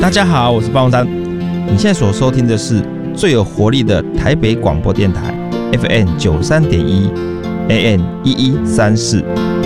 大家好，我是包山。你现在所收听的是最有活力的台北广播电台 FM 93.1 AM 1134。